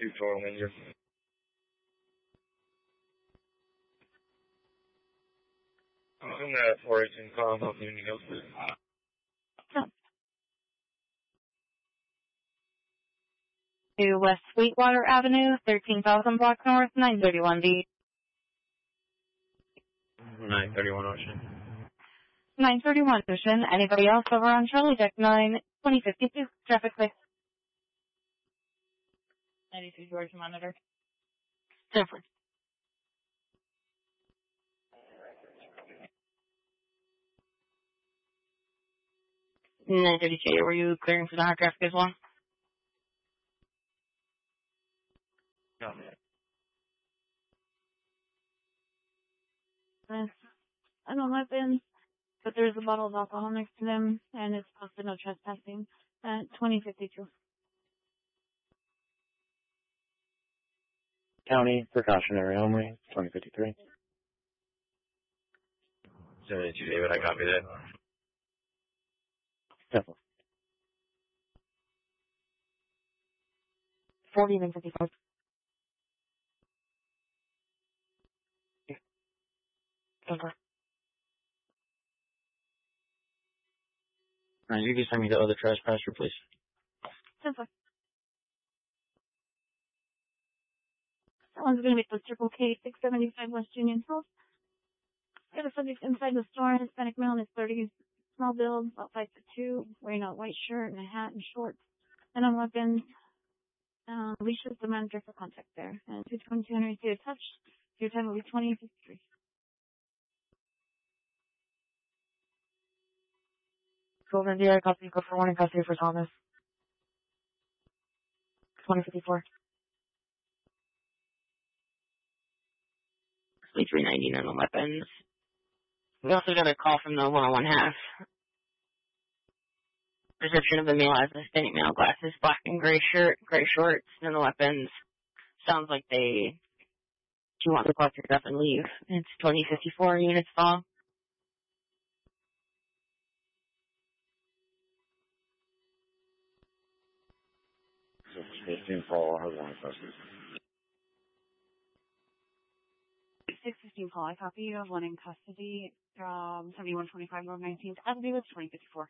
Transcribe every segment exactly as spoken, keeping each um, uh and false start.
two total ninja. I'm at four eighteen call, help me anything else. To West Sweetwater Avenue, thirteen thousand block north, nine thirty-one D. nine thirty-one Ocean. nine thirty-one Ocean. Anybody else over on Charlie Deck nine, twenty fifty-two. Traffic clear. ninety-two Georgia Monitor. Different. nine thirty K, were you clearing for the hard traffic as well? No. Uh, I don't know weapons, but there's a bottle of alcohol next to them, and it's posted no trespassing at twenty fifty-two. County, precautionary only, twenty fifty-three. seventy-two David, I copy that. Definitely. forty-nine fifty-five. Okay. Alright, you can send me the other trespasser, please. Simple. That one's going to be the Triple K six seventy-five West Union Hills. Got a subject inside the store, Hispanic male in his thirties, small build, about five foot two, wearing a white shirt and a hat and shorts, and on weapons. Um, Alicia's the manager for contact there. And two twenty-two Henry Street touch. Your time will be twenty fifty-three. Golden Deer, copy, go for warning, custody for Thomas. twenty fifty-four. three ninety-nine on weapons. We also got a call from the one oh one half. Perception of the male as a Hispanic male, glasses, black and gray shirt, gray shorts, and the weapons. Sounds like they, she wants to collect her stuff and leave. It's twenty fifty-four units long. fifteen Paul, I want custody. six fifteen Paul, I copy you. I have one in custody from seventy-one twenty-five Road nineteenth Avenue. It's twenty fifty-four.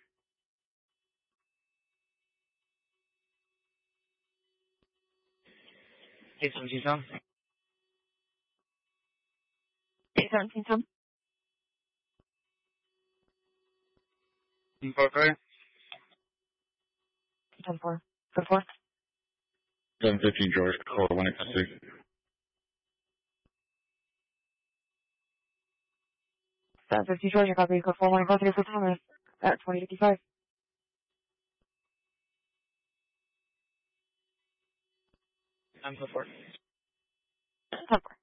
eight seventeen Tom. eight seventeen Tom. four three. ten four. ten four. seven fifteen George, call one in custody. seven fifty Georgia, copy, go for one in custody for Thomas at twenty fifty-five. I'm so four. ten four.